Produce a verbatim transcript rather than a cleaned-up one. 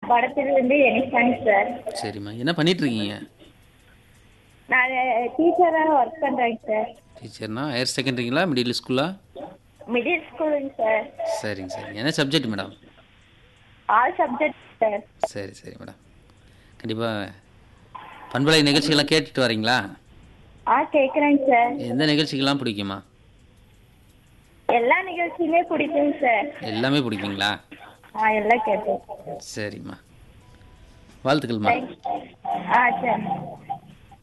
வடத்திலிருந்து எனிஃபாங்க sir. சரிம்மா. என்ன பண்ணிட்டு இருக்கீங்க? நான் டீச்சராக ஒர்க் பண்ணுறேங்க சார். டீச்சர்னா ஹையர் செகண்டரிங்களா? மிடில் ஸ்கூலா? Middle ஸ்கூலுங்க sir. சரிங்க சரிங்க. என்ன subject madam? All subject sir. சரி சரி மேடம். கண்டிப்பாக பண்பலை நிகழ்ச்சிகள்லாம் கேட்டுட்டு வரீங்களா? ஆ கேட்குறேங்க சார். எந்த நிகழ்ச்சிகள்லாம் பிடிக்குமா? எல்லா நிகழ்ச்சியுமே பிடிக்குங்க சார். எல்லாமே பிடிக்குங்களா? ஆ எல்லாம் கேட்பேன். சரிம்மா. வாழ்த்துக்கள்மா. தேங்க்ஸ். ஆ சரி.